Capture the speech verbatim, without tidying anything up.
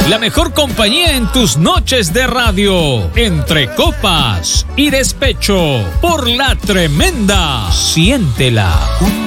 la mejor compañía en tus noches de radio. Entre copas y despecho por La Tremenda. Siéntela.